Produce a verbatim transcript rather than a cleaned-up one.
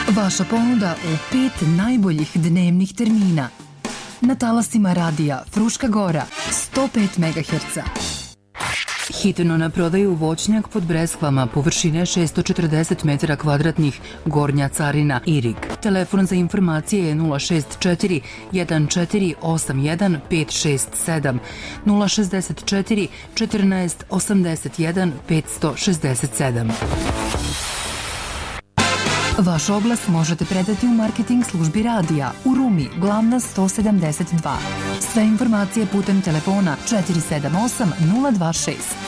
Vaša ponuda u pet najboljih dnevnih termina. Na talasima radija Fruška Gora, sto pet megaherca. Hitno na prodaju voćnjak pod Breskvama, površine šessto četrdeset metara kvadratnih, Gornja Carina, Irig. Telefon za informacije je nula šest četiri jedan četiri osam jedan pet šest sedam, nula šest četiri četrnaest osamdeset jedan petsto šezdeset sedam. Vaš oglas možete predati u marketing službi radija u Rumi, Glavna sto sedamdeset dva. Sve informacije putem telefona četiri sedam osam nula dva šest.